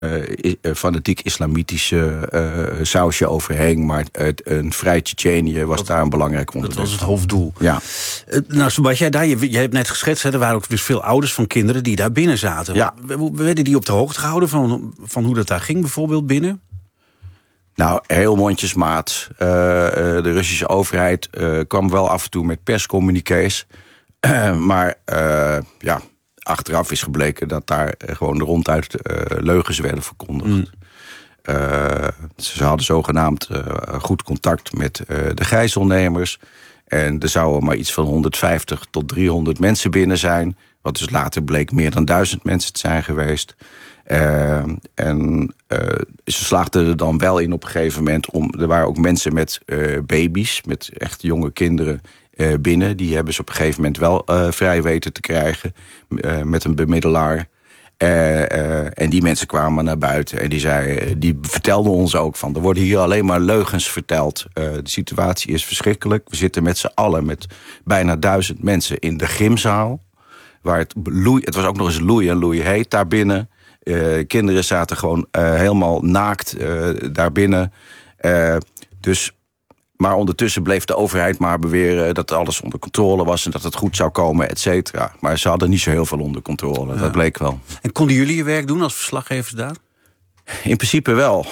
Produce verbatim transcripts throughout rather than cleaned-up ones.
uh, fanatiek islamitische uh, sausje overheen. Maar het, een vrij Tsjetsjenië was dat, daar een belangrijk onderdeel. Dat was het hoofddoel. Ja. Uh, nou, Subhas, jij daar, je, je hebt net geschetst, hè, er waren ook dus veel ouders van kinderen die daar binnen zaten. Ja. Werden die op de hoogte gehouden van, van hoe dat daar ging, bijvoorbeeld binnen? Nou, heel mondjesmaat. Uh, uh, de Russische overheid uh, kwam wel af en toe met perscommuniqués. Uh, maar uh, ja, achteraf is gebleken dat daar uh, gewoon ronduit uh, leugens werden verkondigd. Mm. Uh, ze hadden zogenaamd uh, goed contact met uh, de gijzelnemers. En er zouden maar iets van honderdvijftig tot driehonderd mensen binnen zijn. Wat dus later bleek meer dan duizend mensen te zijn geweest. Uh, en uh, ze slaagden er dan wel in op een gegeven moment om. Er waren ook mensen met uh, baby's, met echt jonge kinderen uh, binnen. Die hebben ze op een gegeven moment wel uh, vrij weten te krijgen uh, met een bemiddelaar. Uh, uh, en die mensen kwamen naar buiten en die, zei, die vertelden ons ook van, er worden hier alleen maar leugens verteld. Uh, de situatie is verschrikkelijk. We zitten met z'n allen met bijna duizend mensen in de gymzaal. Waar het, loei, het was ook nog eens loei en loei heet daarbinnen. Uh, kinderen zaten gewoon uh, helemaal naakt uh, daarbinnen. Uh, dus, maar ondertussen bleef de overheid maar beweren dat alles onder controle was en dat het goed zou komen, et cetera. Maar ze hadden niet zo heel veel onder controle, ja. Dat bleek wel. En konden jullie je werk doen als verslaggevers daar? In principe wel.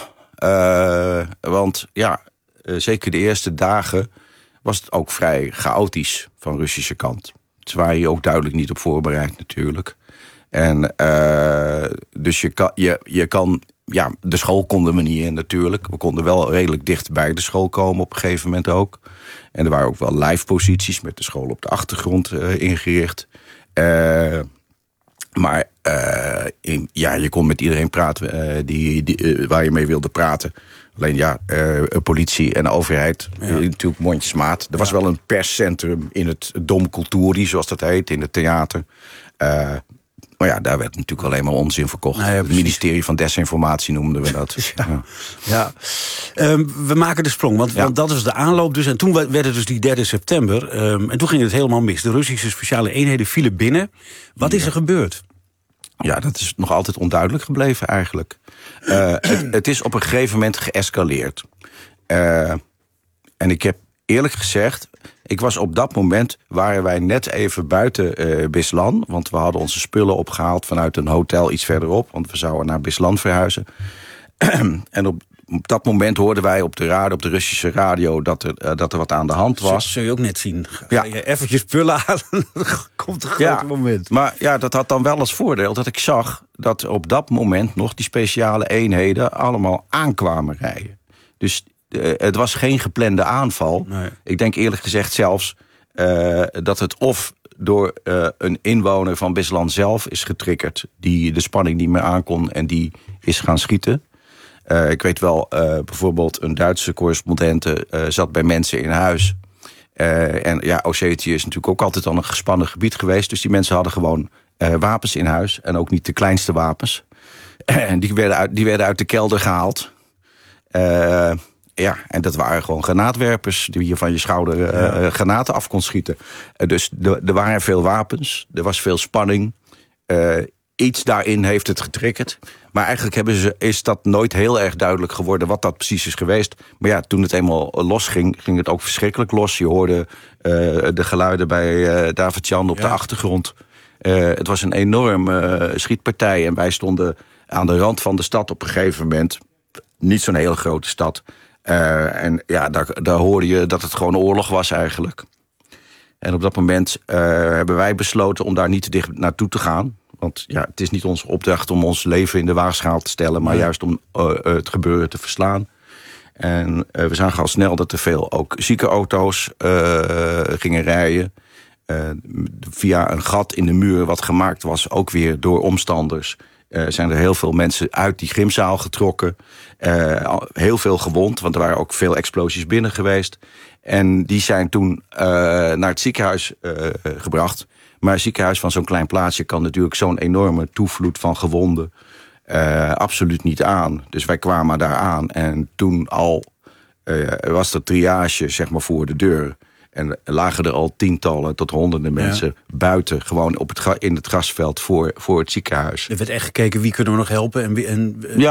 Uh, want ja, uh, zeker de eerste dagen was het ook vrij chaotisch van Russische kant. Ze waren hier ook duidelijk niet op voorbereid natuurlijk. En uh, dus je kan, je, je kan, ja, de school konden we niet in natuurlijk. We konden wel redelijk dicht bij de school komen op een gegeven moment ook. En er waren ook wel live posities met de school op de achtergrond uh, ingericht. Uh, maar uh, in, ja, je kon met iedereen praten uh, die, die, uh, waar je mee wilde praten. Alleen ja, uh, politie en overheid, ja. uh, natuurlijk mondjesmaat. Er was ja. wel een perscentrum in het Dom Cultuuri, zoals dat heet, in het theater. Uh, Maar ja, daar werd natuurlijk alleen maar onzin verkocht. Nou ja, het ministerie van Desinformatie noemden we dat. ja. Ja. Ja. Um, we maken de sprong, want, ja. want dat was de aanloop dus. En toen werd het dus die derde september. Um, en toen ging het helemaal mis. De Russische speciale eenheden vielen binnen. Wat is er gebeurd? Ja, dat is nog altijd onduidelijk gebleven eigenlijk. Uh, het, het is op een gegeven moment geëscaleerd. Uh, en ik heb eerlijk gezegd, ik was op dat moment, waren wij net even buiten uh, Beslan. Want we hadden onze spullen opgehaald vanuit een hotel iets verderop. Want we zouden naar Beslan verhuizen. En op, op dat moment hoorden wij op de radio, op de Russische radio, dat er, uh, dat er wat aan de hand was. Dat zul je ook net zien. Ga ja. je eventjes spullen aan, dan komt een groot ja, moment. Maar ja, dat had dan wel als voordeel dat ik zag dat op dat moment nog die speciale eenheden allemaal aankwamen rijden. Dus Uh, het was geen geplande aanval. Nee. Ik denk eerlijk gezegd zelfs uh, dat het of door uh, een inwoner van Beslan zelf is getriggerd, die de spanning niet meer aankon en die is gaan schieten. Uh, ik weet wel, uh, bijvoorbeeld een Duitse correspondente uh, zat bij mensen in huis. Uh, en ja, Ossetië is natuurlijk ook altijd al een gespannen gebied geweest. Dus die mensen hadden gewoon uh, wapens in huis. En ook niet de kleinste wapens. En die werden uit, die werden uit de kelder gehaald. Uh, Ja, en dat waren gewoon granaatwerpers die je van je schouder uh, ja. granaten af kon schieten. Uh, dus er waren veel wapens, er was veel spanning. Uh, iets daarin heeft het getriggerd. Maar eigenlijk hebben ze, is dat nooit heel erg duidelijk geworden wat dat precies is geweest. Maar ja, toen het eenmaal losging, ging het ook verschrikkelijk los. Je hoorde uh, de geluiden bij uh, David-Jan op ja. de achtergrond. Uh, het was een enorme uh, schietpartij en wij stonden aan de rand van de stad op een gegeven moment. Niet zo'n hele grote stad. Uh, en ja, daar, daar hoorde je dat het gewoon oorlog was eigenlijk. En op dat moment uh, hebben wij besloten om daar niet te dicht naartoe te gaan. Want ja, het is niet onze opdracht om ons leven in de waagschaal te stellen, maar ja. juist om uh, het gebeuren te verslaan. En uh, we zagen al snel dat er veel ook ziekenauto's uh, gingen rijden. Uh, via een gat in de muur wat gemaakt was, ook weer door omstanders. Uh, zijn er heel veel mensen uit die gymzaal getrokken. Uh, heel veel gewond, want er waren ook veel explosies binnen geweest. En die zijn toen uh, naar het ziekenhuis uh, gebracht. Maar het ziekenhuis van zo'n klein plaatsje kan natuurlijk zo'n enorme toevloed van gewonden uh, absoluut niet aan. Dus wij kwamen daar aan en toen al uh, was de triage zeg maar voor de deur. En lagen er al tientallen tot honderden mensen ja. buiten. Gewoon op het, in het grasveld voor, voor het ziekenhuis. Er werd echt gekeken wie kunnen we nog helpen. En, wie, en, ja,